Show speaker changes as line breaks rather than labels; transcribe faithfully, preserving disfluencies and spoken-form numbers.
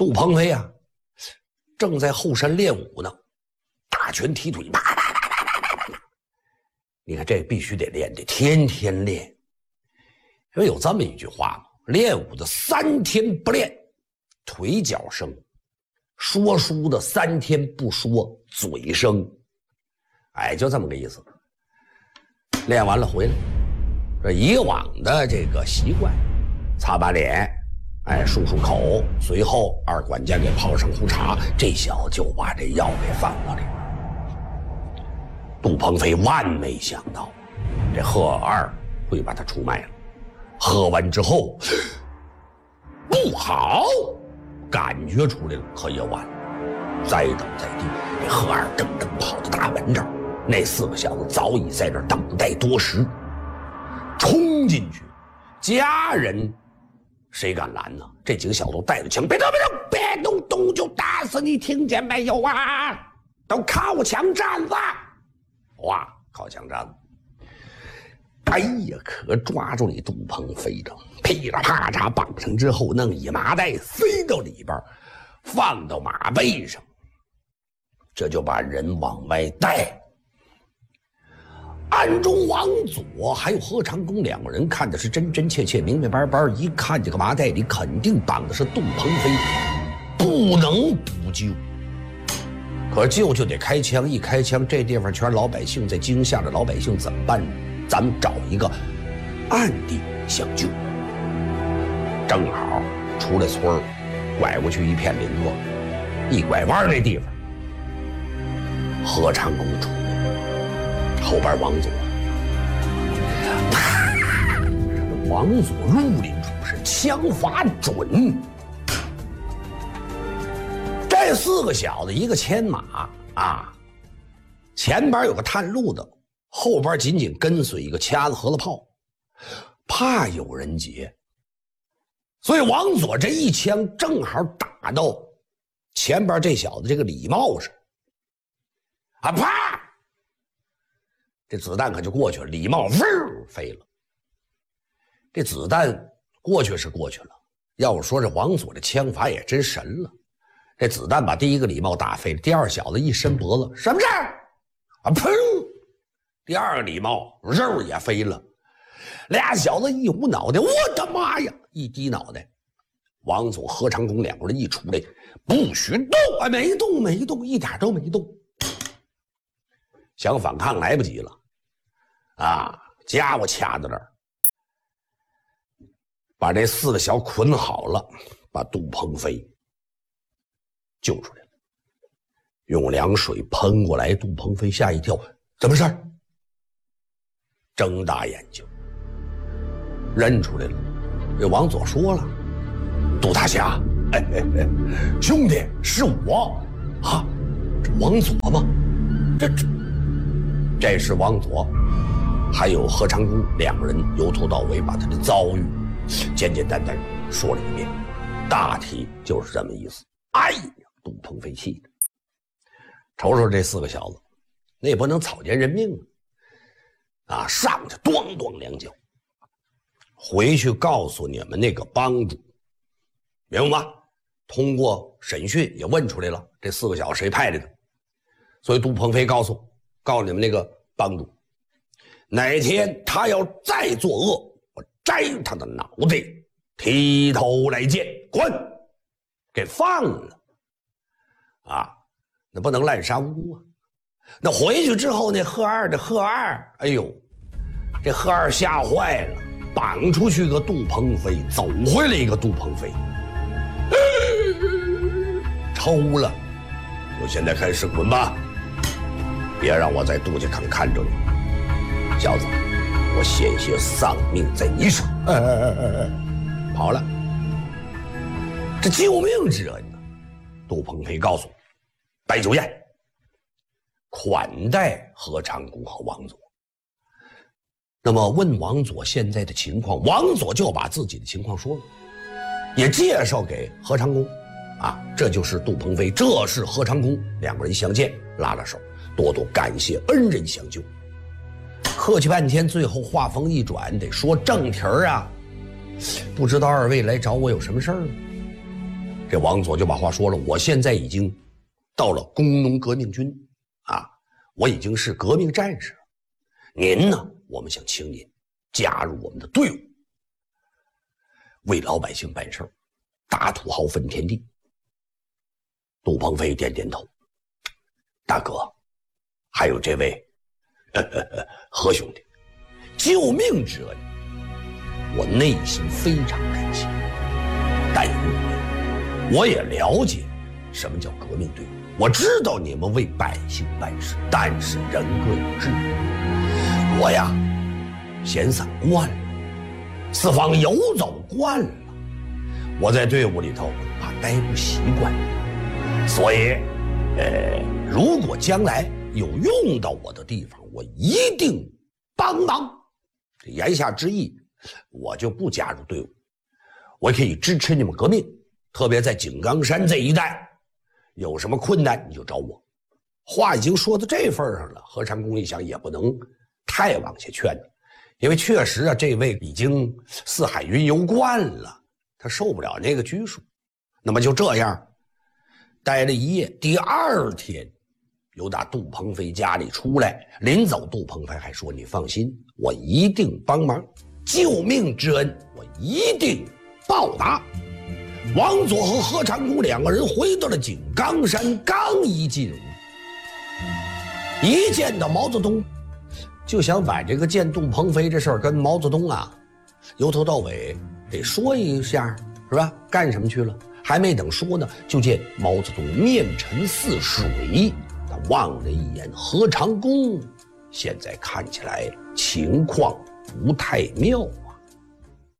杜鹏飞啊，正在后山练武呢，大拳踢腿，啪啪啪啪啪啪啪。你看这必须得练，得天天练。因为有这么一句话嘛，练武的三天不练，腿脚生；说书的三天不说，嘴生。哎，就这么个意思。练完了回来，这以往的这个习惯，擦把脸，哎，漱漱口，随后二管家给泡上壶茶，这小子就把这药给放到里边。杜鹏飞万没想到，这贺二会把他出卖了。喝完之后，不好，感觉出来了，可也晚了。栽倒在地，这贺二噔噔跑到大门这儿，那四个小子早已在这儿等待多时，冲进去，家人谁敢拦呢？这几个小子带着枪，别动别动，别动动就打死你，听见没有啊？都靠墙站子！哇，靠墙站子！哎呀，可抓住你杜鹏飞着，噼里啪嚓绑上之后，弄一麻袋塞到里边，放到马背上，这就把人往外带。暗中王佐还有贺长工两个人看的是真真切切、明明白白，一看这个麻袋里肯定绑的是杜鹏飞，不能不救。可是救就得开枪，一开枪，这地方全是老百姓，在惊吓的老百姓怎么办呢？咱们找一个暗地相救。正好出了村儿，拐过去一片林子，一拐弯那地方，贺长工出来，后边王佐，啪！王佐入林出是枪法准。这四个小子，一个牵马啊，前边有个探路的，后边紧紧跟随一个掐子盒子炮，怕有人劫，所以王佐这一枪正好打到前边这小子这个礼帽上，啊啪！这子弹可就过去了，礼帽嗡飞了。这子弹过去是过去了，要是说这王佐这枪法也真神了。这子弹把第一个礼帽打飞了，第二小子一伸脖子，什么事儿？啊砰！第二个礼帽肉也飞了，俩小子一捂脑袋，我的妈呀！一低脑袋，王佐、贺长工两个人一出来，不许动啊！没动，没动，一点都没动。想反抗来不及了，啊！家伙掐在那儿，把这四个小捆好了，把杜鹏飞救出来了，用凉水喷过来，杜鹏飞吓一跳，怎么事儿？睁大眼睛，认出来了。这王佐说了：“杜大侠，哎哎哎，兄弟，是我啊，这王佐吗？这这这是王佐，还有贺长工两个人由头到尾把他的遭遇简简单单说了一遍，大体就是这么意思。哎呀！”杜鹏飞气的，瞅瞅这四个小子，那也不能草菅人命啊！啊，上去咣咣两脚，回去告诉你们那个帮主，明白吗？通过审讯也问出来了，这四个小子谁派来的？所以杜鹏飞告诉告诉你们那个帮主，哪天他要再作恶，我摘他的脑袋，剃头来见，滚，给放了。啊，那不能滥杀无辜啊！那回去之后，那贺二的贺二，哎呦，这贺二吓坏了，绑出去个杜鹏飞，走回来一个杜鹏飞，抽了，我现在开始滚吧，别让我在杜家坑看着你，小子，我险些丧命在你手。哎哎哎哎哎，跑了，这救命之恩。杜鹏飞告诉我，摆酒宴，款待贺长工和王佐。那么问王佐现在的情况，王佐就把自己的情况说了，也介绍给贺长工。啊，这就是杜鹏飞，这是贺长工，两个人相见，拉拉手，多多感谢恩人相救。客气半天，最后话锋一转，得说正题儿啊。不知道二位来找我有什么事儿呢？ 这王佐就把话说了，我现在已经到了工农革命军啊，我已经是革命战士了。您呢，我们想请您加入我们的队伍，为老百姓办事，大土豪分田地。杜鹏飞点点头，大哥，还有这位呵呵呵何兄弟，救命之恩，我内心非常感谢。但是我也了解什么叫革命队伍，我知道你们为百姓办事，但是人各有志，我呀闲散惯了，四方游走惯了，我在队伍里头怕待不习惯，所以呃，如果将来有用到我的地方，我一定帮忙。这言下之意，我就不加入队伍，我可以支持你们革命，特别在井冈山这一带，有什么困难你就找我。话已经说到这份上了，何长工一想也不能太往下劝了，因为确实啊，这位已经四海云游惯了，他受不了那个拘束。那么就这样待了一夜，第二天由打杜鹏飞家里出来，临走杜鹏飞还说，你放心，我一定帮忙，救命之恩我一定报答。王佐和何长工两个人回到了井冈山，刚一进屋，一见到毛泽东，就想把这个见杜鹏飞这事儿跟毛泽东啊由头到尾得说一下，是吧？干什么去了？还没等说呢，就见毛泽东面沉似水，他望了一眼何长工，现在看起来情况不太妙。